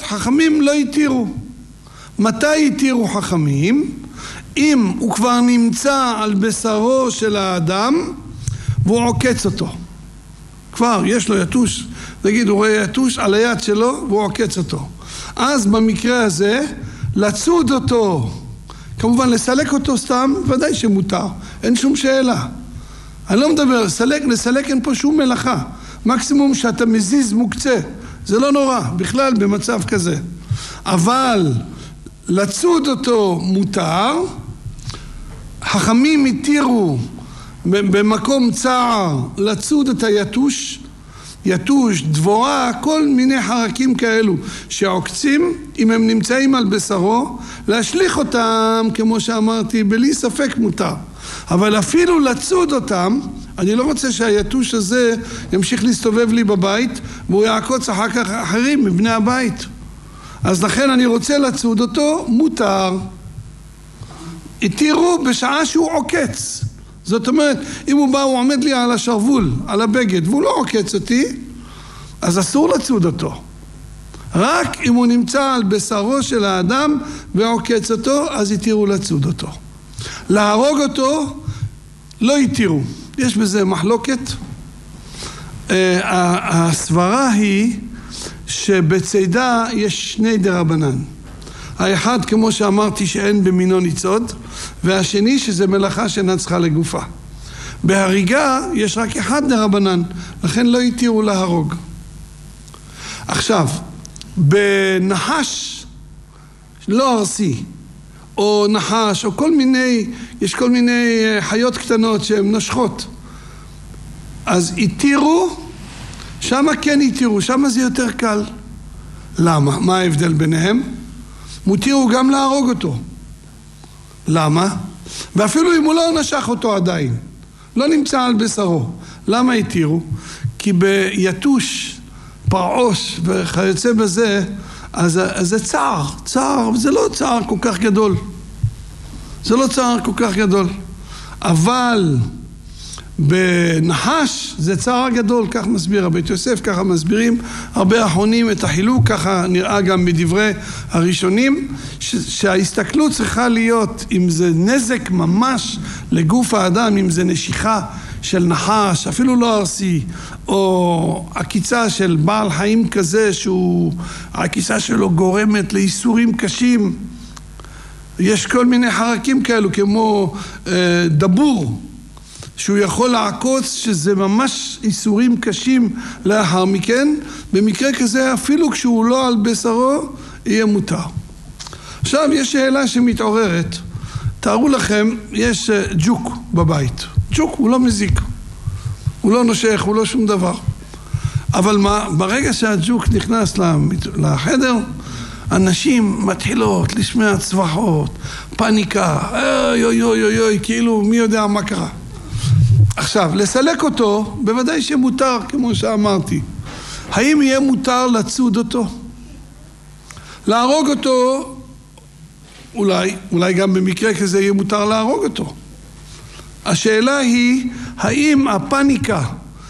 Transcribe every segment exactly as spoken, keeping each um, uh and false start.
חכמים לא התירו. מתי התירו חכמים? אם הוא כבר נמצא על בשרו של האדם והוא עוקץ אותו. כבר יש לו יתוש, נגיד הוא רואה יתוש על היד שלו והוא עוקץ אותו. אז במקרה הזה לצוד אותו, כמובן לסלק אותו סתם, ודאי שמותר, אין שום שאלה. אני לא מדבר, לסלק, לסלק אין פה שום מלאכה. מקסימום שאתה מזיז מוקצה, זה לא נורא, בכלל במצב כזה. אבל לצוד אותו מותר, חכמים התירו במקום צער לצוד את היתוש, יתוש, דבורה, כל מיני חרקים כאלו שעוקצים, אם הם נמצאים על בשרו, להשליך אותם, כמו שאמרתי, בלי ספק מותר. אבל אפילו לצוד אותם, אני לא רוצה שהיתוש הזה ימשיך להסתובב לי בבית, והוא יעקוץ אחר כך אחרים מבני הבית. אז לכן אני רוצה לצוד אותו, מותר. התירו בשעה שהוא עוקץ. זאת אומרת, אם הוא בא, הוא עומד לי על השרוול, על הבגד, והוא לא עוקץ אותי, אז אסור לצוד אותו. רק אם הוא נמצא על בשרו של האדם ועוקץ אותו, אז התירו לצוד אותו. להרוג אותו לא התירו. יש בזה מחלוקת. הסברה היא שבצידה יש שני דרבנן. האחד, כמו שאמרתי, שאין במינו ניצוד, והשני שזה מלאכה שאינה צריכה לגופה. בהריגה יש רק אחד דרבנן, לכן לא התירו להרוג. עכשיו, בנחש לא ארסי, או נחש, או כל מיני, יש כל מיני חיות קטנות שהן נשכות. אז התירו, שמה כן התירו, שמה זה יותר קל. למה? מה ההבדל ביניהם? מותירו גם להרוג אותו. למה? ואפילו אם הוא לא נשך אותו עדיין, לא נמצא על בשרו. למה התירו? כי ביתוש, פרעוש וכיוצא בזה, אז, אז זה צער, צער, זה לא צער כל כך גדול. זה לא צער כל כך גדול. אבל בנחש זה צער גדול, כך מסביר הבית יוסף, ככה מסבירים הרבה אחרונים את החילוק, ככה נראה גם בדברי הראשונים, ש- שההסתכלות צריכה להיות אם זה נזק ממש לגוף האדם, אם זה נשיכה של נחש, אפילו לא ארסי, או עקיצה של בעל חיים כזה שהוא, העקיצה שלו גורמת לאיסורים קשים. יש כל מיני חרקים כאלו כמו אה, דבור, שהוא יכול לעקוץ, שזה ממש איסורים קשים לאחר מכן. במקרה כזה אפילו כשהוא לא על בשרו יהיה מותר. עכשיו יש שאלה שמתעוררת. תארו לכם, יש ג'וק בבית. ג'וק הוא לא מזיק, הוא לא נושך, הוא לא שום דבר. אבל מה, ברגע שהג'וק נכנס לחדר, אנשים מתחילות לשמוע צווחות, פניקה, אוי אוי אוי אוי, כאילו מי יודע מה קרה. עכשיו, לסלק אותו, בוודאי שמותר, כמו שאמרתי. האם יהיה מותר לצוד אותו? להרוג אותו, אולי, אולי גם במקרה כזה יהיה מותר להרוג אותו. השאלה היא, האם הפניקה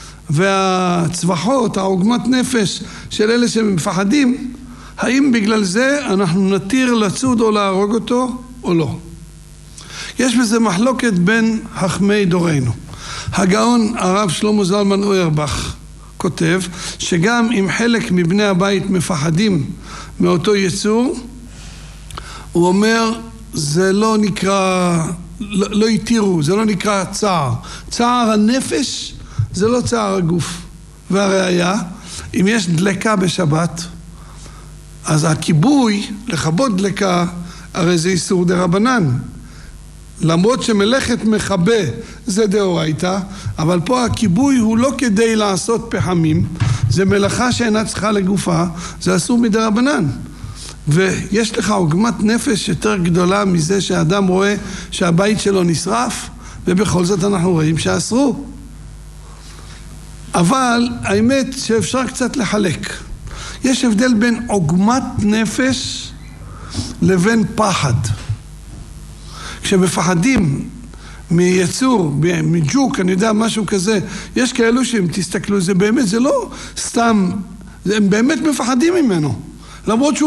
והצווחות, העוגמת נפש של אלה שמפחדים, האם בגלל זה אנחנו נתיר לצוד או להרוג אותו או לא? יש בזה מחלוקת בין חכמי דורנו. הגאון הרב שלמה זלמן אוירבך כותב שגם אם חלק מבני הבית מפחדים מאותו יצור, הוא אומר זה לא נקרא, לא, לא יתירו, זה לא נקרא צער. צער הנפש זה לא צער הגוף. והראיה, אם יש דלקה בשבת, אז הכיבוי, לכבות דלקה, הרי זה איסור דרבנן. למרות שמלאכת מכבה זה דאורייתא, אבל פה הכיבוי הוא לא כדי לעשות פחמים, זה מלאכה שאינה צריכה לגופה, זה אסור מדרבנן. ויש לך עוגמת נפש יותר גדולה מזה שהאדם רואה שהבית שלו נשרף, ובכל זאת אנחנו רואים שאסרו. אבל האמת שאפשר קצת לחלק. יש הבדל בין עוגמת נפש לבין פחד. כשמפחדים מיצור, מג'וק, אני יודע, משהו כזה, יש כאלו שאם תסתכלו, זה באמת, זה לא סתם, הם באמת מפחדים ממנו. למרות שהוא